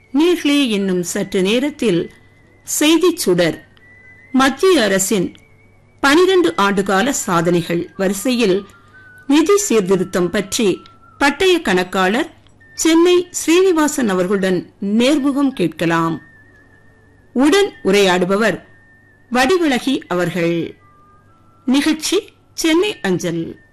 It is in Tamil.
நேர்களே, இன்னும் சற்று நேரத்தில் செய்திச் சுடர். மத்திய அரசின் 12 ஆண்டுகால சாதனைகள் வரிசையில் நிதி சீர்திருத்தம் பற்றி பட்டய கணக்காளர் சென்னை ஸ்ரீனிவாசன் அவர்களுடன் நேர்முகம் கேட்கலாம். உடன் உரையாடுபவர் வடிவழகி அவர்கள். நிகழ்ச்சி சென்னை அஞ்சல்.